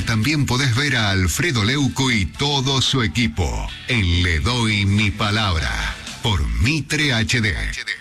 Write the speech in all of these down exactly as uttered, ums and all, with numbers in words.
Ahora también podés ver a Alfredo Leuco y todo su equipo en Le Doy Mi Palabra por Mitre H D.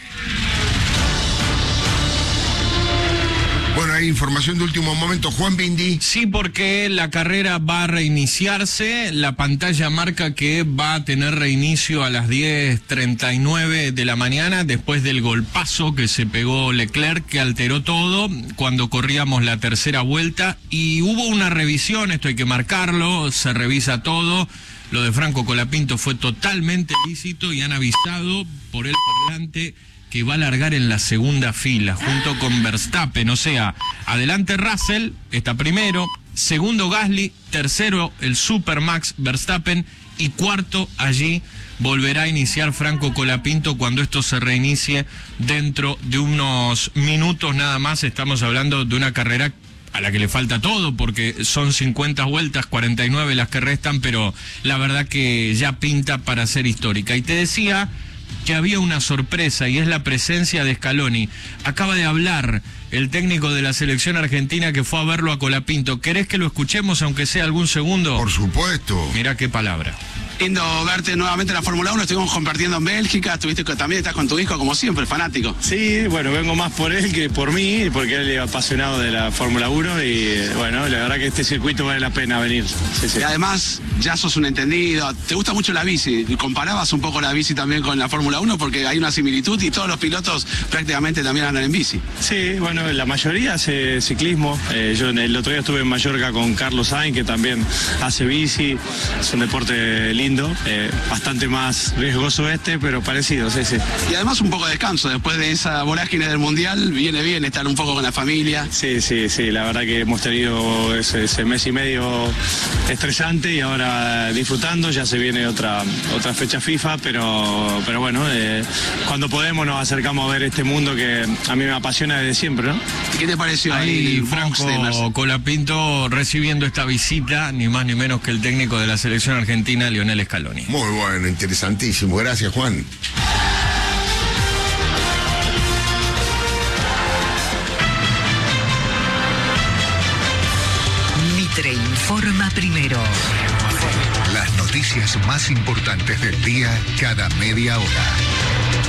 Bueno, hay información de último momento. Juan Bindi. Sí, porque la carrera va a reiniciarse. La pantalla marca que va a tener reinicio a las diez treinta y nueve de la mañana, después del golpazo que se pegó Leclerc, que alteró todo cuando corríamos la tercera vuelta. Y hubo una revisión, esto hay que marcarlo, se revisa todo. Lo de Franco Colapinto fue totalmente lícito y han avisado por el parlante que va a largar en la segunda fila, junto con Verstappen. O sea, adelante Russell, está primero, segundo Gasly, tercero el Super Max Verstappen y cuarto allí volverá a iniciar Franco Colapinto cuando esto se reinicie dentro de unos minutos nada más. Estamos hablando de una carrera a la que le falta todo, porque son cincuenta vueltas, cuarenta y nueve las que restan, pero la verdad que ya pinta para ser histórica. Y te decía que había una sorpresa, y es la presencia de Scaloni. Acaba de hablar el técnico de la selección argentina que fue a verlo a Colapinto. ¿Querés que lo escuchemos aunque sea algún segundo? Por supuesto. Mirá qué palabra. Lindo verte nuevamente en la Fórmula uno, estuvimos compartiendo en Bélgica, estuviste con, también estás con tu hijo como siempre, fanático. Sí, bueno, vengo más por él que por mí, porque él es apasionado de la Fórmula uno y bueno, la verdad que este circuito vale la pena venir. Sí, sí. Y además, ya sos un entendido, te gusta mucho la bici, comparabas un poco la bici también con la Fórmula uno porque hay una similitud y todos los pilotos prácticamente también andan en bici. Sí, bueno, la mayoría hace ciclismo, eh, yo el otro día estuve en Mallorca con Carlos Sainz, que también hace bici, es un deporte lindo. Eh, bastante más riesgoso este, pero parecido, sí, sí. Y además un poco de descanso, después de esa vorágine del Mundial, viene bien estar un poco con la familia. Sí, sí, sí, la verdad que hemos tenido ese, ese mes y medio estresante y ahora disfrutando, ya se viene otra otra fecha FIFA, pero, pero bueno, eh, cuando podemos nos acercamos a ver este mundo que a mí me apasiona desde siempre, ¿no? ¿Qué te pareció ahí, ahí el Franco de Colapinto recibiendo esta visita, ni más ni menos que el técnico de la selección argentina, Lionel Scaloni? Muy bueno, interesantísimo. Gracias, Juan. Mitre informa primero. Las noticias más importantes del día cada media hora.